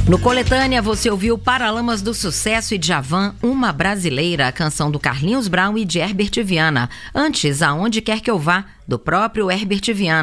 No Coletânea, você ouviu Paralamas do Sucesso e Djavan, Uma Brasileira, a canção do Carlinhos Brown e de Herbert Viana. Antes, Aonde Quer Que Eu Vá, do próprio Herbert Viana.